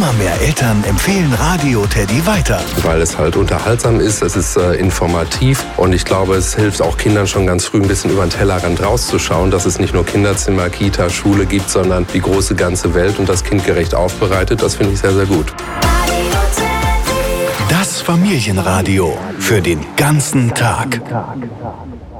Immer mehr Eltern empfehlen Radio Teddy weiter. Weil es halt unterhaltsam ist, es ist informativ und ich glaube, es hilft auch Kindern schon ganz früh ein bisschen über den Tellerrand rauszuschauen, dass es nicht nur Kinderzimmer, Kita, Schule gibt, sondern die große ganze Welt und das kindgerecht aufbereitet. Das finde ich sehr, sehr gut. Das Familienradio für den ganzen Tag.